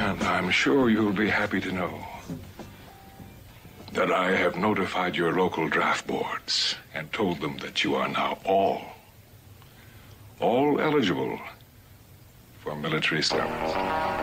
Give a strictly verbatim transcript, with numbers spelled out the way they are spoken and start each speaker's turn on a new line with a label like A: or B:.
A: And I'm sure you'll be happy to know that I have notified your local draft boards and told them that you are now all, all eligible for military service.